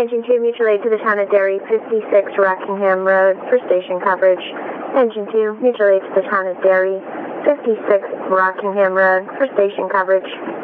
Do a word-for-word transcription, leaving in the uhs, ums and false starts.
Engine two, mutual aid to the town of Derry, fifty-six Rockingham Road for station coverage. Engine two, mutual aid to the town of Derry, fifty-six Rockingham Road for station coverage.